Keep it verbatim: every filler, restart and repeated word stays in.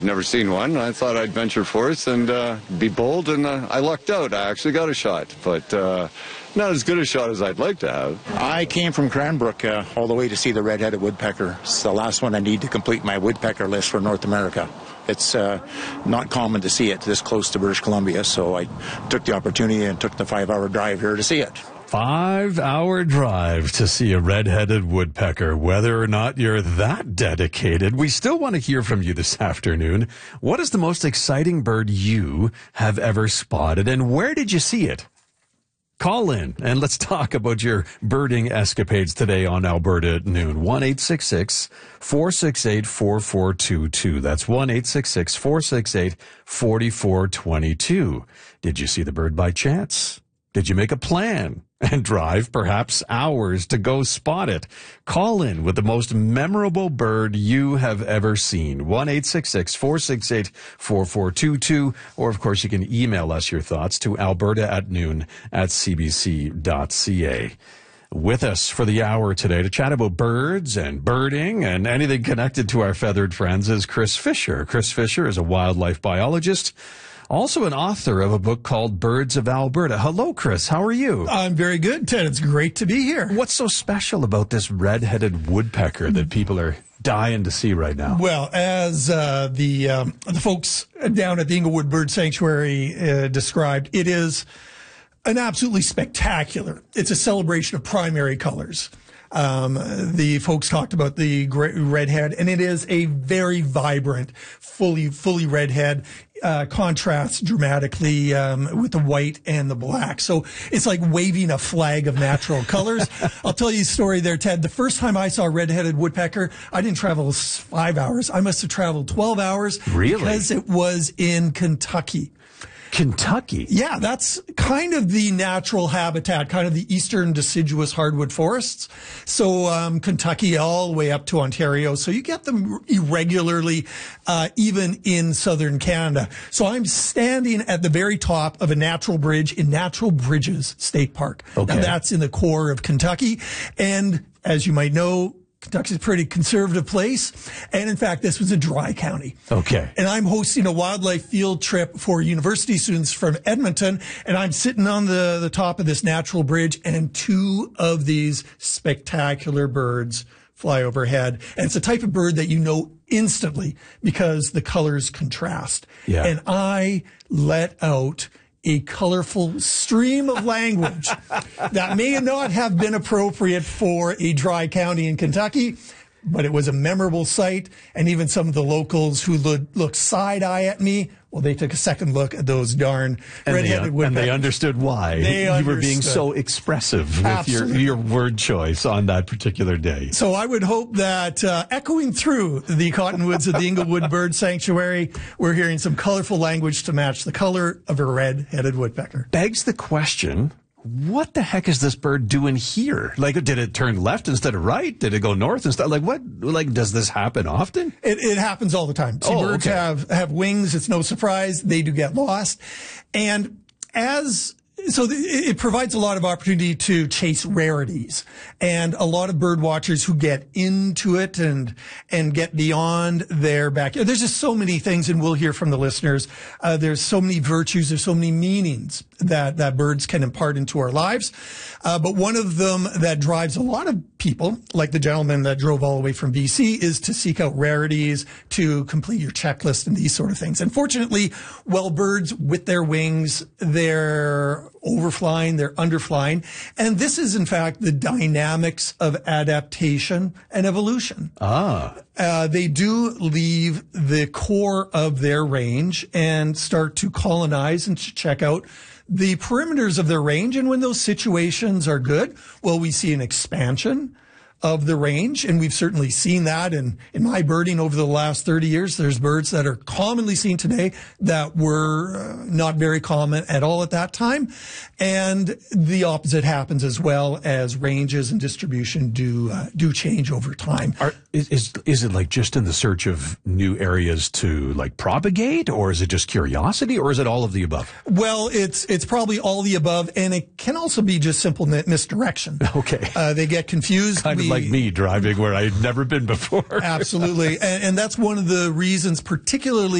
Never seen one. I thought I'd venture forth and uh, be bold, and uh, I lucked out. I actually got a shot, but uh, not as good a shot as I'd like to have. I came from Cranbrook uh, all the way to see the red-headed woodpecker. It's the last one I need to complete my woodpecker list for North America. It's uh, not common to see it this close to British Columbia, so I took the opportunity and took the five-hour drive here to see it. Five-hour drive to see a red-headed woodpecker. Whether or not you're that dedicated, we still want to hear from you this afternoon. What is the most exciting bird you have ever spotted, and where did you see it? Call in and let's talk about your birding escapades today on Alberta at noon. one eight six six, four six eight, four four two two. That's one eight six six, four six eight, four four two two. Did you see the bird by chance? Did you make a plan and drive perhaps hours to go spot it? Call in with the most memorable bird you have ever seen. one eight six six, four six eight, four four two two. Or, of course, you can email us your thoughts to alberta at noon at c b c dot c a. With us for the hour today to chat about birds and birding and anything connected to our feathered friends is Chris Fisher. Chris Fisher is a wildlife biologist, also an author of a book called Birds of Alberta. Hello, Chris. How are you? I'm very good, Ted. It's great to be here. What's so special about this red-headed woodpecker that people are dying to see right now? Well, as uh, the um, the folks down at the Inglewood Bird Sanctuary uh, described, it is an absolutely spectacular. It's a celebration of primary colors. Um, the folks talked about the redhead, and it is a very vibrant, fully, fully redhead, uh, contrasts dramatically, um, with the white and the black. So it's like waving a flag of natural colors. I'll tell you a story there, Ted. The first time I saw a red-headed woodpecker, I didn't travel five hours. I must have traveled twelve hours. Really? Because it was in Kentucky. Kentucky? Yeah, that's kind of the natural habitat, kind of the eastern deciduous hardwood forests. So um, Kentucky all the way up to Ontario. So you get them irregularly, uh, even in southern Canada. So I'm standing at the very top of a natural bridge in Natural Bridges State Park. Okay. Now that's in the core of Kentucky. And as you might know, Kentucky's a pretty conservative place. And in fact, this was a dry county. Okay. And I'm hosting a wildlife field trip for university students from Edmonton. And I'm sitting on the, the top of this natural bridge, and two of these spectacular birds fly overhead. And it's a type of bird that you know instantly because the colors contrast. Yeah. And I let out a colorful stream of language that may not have been appropriate for a dry county in Kentucky, but it was a memorable sight. And even some of the locals who looked, looked side-eye at me, well, they took a second look at those darn and red-headed they, woodpeckers. And they understood why They you understood. were being so expressive with your, your word choice on that particular day. So I would hope that uh, echoing through the cottonwoods of the Inglewood Bird Sanctuary, we're hearing some colorful language to match the color of a red-headed woodpecker. Begs the question, what the heck is this bird doing here? Like, did it turn left instead of right? Did it go north instead? Like, what? Like, does this happen often? It, it happens all the time. See, oh, birds okay. have, have wings. It's no surprise. They do get lost. And as, so th- it provides a lot of opportunity to chase rarities. And a lot of bird watchers who get into it and, and get beyond their backyard. There's just so many things, and we'll hear from the listeners. Uh, there's so many virtues. There's so many meanings that, that birds can impart into our lives. Uh, but one of them that drives a lot of people, like the gentleman that drove all the way from B C, is to seek out rarities, to complete your checklist and these sort of things. And fortunately, well, birds with their wings, they're overflying, they're underflying. And this is, in fact, the dynamics of adaptation and evolution. Ah. Uh, they do leave the core of their range and start to colonize and to check out the perimeters of their range. And when those situations are good, well, we see an expansion of the range. And we've certainly seen that in, in my birding over the last thirty years. There's birds that are commonly seen today that were uh, not very common at all at that time. And the opposite happens as well, as ranges and distribution do, uh, do change over time. Are, is, is, is it like just in the search of new areas to like propagate, or is it just curiosity, or is it all of the above? Well, it's, it's probably all the above, and it can also be just simple misdirection. Okay. Uh, they get confused. Kind we, like me driving where I'd never been before. Absolutely. And, and that's one of the reasons, particularly